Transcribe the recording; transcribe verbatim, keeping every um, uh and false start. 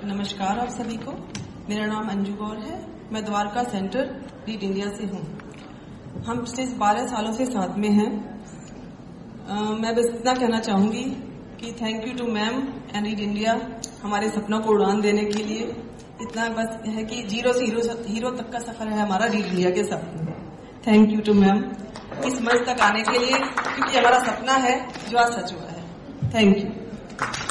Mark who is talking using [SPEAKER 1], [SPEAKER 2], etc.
[SPEAKER 1] नमस्कार आप सभी को। मेरा नाम अंजू गौर है। मैं द्वारका सेंटर रीड इंडिया से हूँ। हम पिछले बारह सालों से साथ में हैं। uh, मैं बस इतना कहना चाहूंगी कि thank you to ma'am and read India हमारे सपनों को उड़ान देने के लिए। इतना बस है कि जीरो से हीरो हीरो तक का सफर है हमारा रीड इंडिया के साथ। थैंक यू टू मैम इस मंच तक आने के लिए, क्योंकि हमारा सपना है जो आज सच हुआ है। Thank you.